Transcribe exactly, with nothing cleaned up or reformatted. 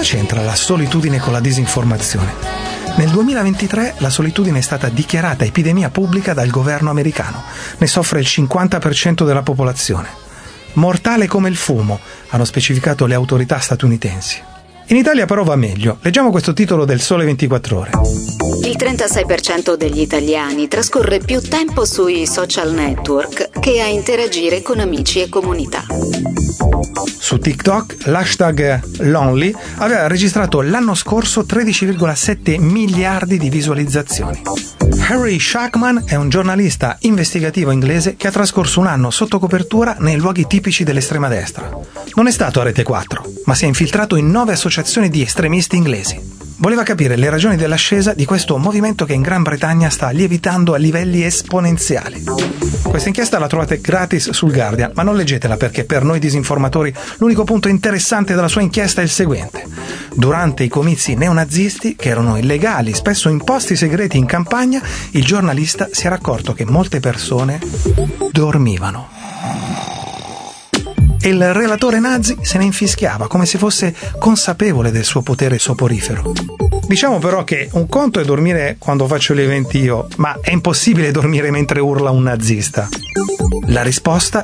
c'entra la solitudine con la disinformazione? Nel duemilaventitré la solitudine è stata dichiarata epidemia pubblica dal governo americano. Ne soffre il cinquanta per cento della popolazione. Mortale come il fumo, hanno specificato le autorità statunitensi. In Italia però va meglio. Leggiamo questo titolo del Sole ventiquattro Ore. Il trentasei per cento degli italiani trascorre più tempo sui social network che a interagire con amici e comunità. Su TikTok l'hashtag Lonely aveva registrato l'anno scorso tredici virgola sette miliardi di visualizzazioni. Harry Shackman è un giornalista investigativo inglese che ha trascorso un anno sotto copertura nei luoghi tipici dell'estrema destra. Non è stato a Rete quattro, ma si è infiltrato in nove associazioni di estremisti inglesi. Voleva capire le ragioni dell'ascesa di questo movimento che in Gran Bretagna sta lievitando a livelli esponenziali. Questa inchiesta la trovate gratis sul Guardian, ma non leggetela perché per noi disinformatori l'unico punto interessante della sua inchiesta è il seguente. Durante i comizi neonazisti, che erano illegali, spesso in posti segreti in campagna, il giornalista si era accorto che molte persone dormivano. E il relatore nazi se ne infischiava come se fosse consapevole del suo potere soporifero. Diciamo però che un conto è dormire quando faccio gli eventi io, ma è impossibile dormire mentre urla un nazista. La risposta